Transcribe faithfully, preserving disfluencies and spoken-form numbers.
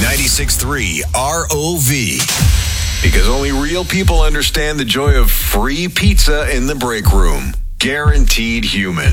ninety-six point three R O V. Because only real people understand the joy of free pizza in the break room. Guaranteed Human.